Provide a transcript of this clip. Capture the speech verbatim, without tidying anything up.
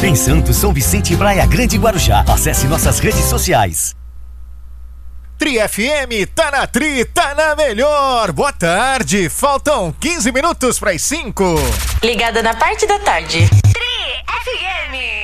Em Santos, São Vicente e Praia Grande, Guarujá. Acesse nossas redes sociais. Tri F M, tá na Tri, tá na melhor. Boa tarde, faltam quinze minutos para as cinco. Ligada na parte da tarde. Tri F M.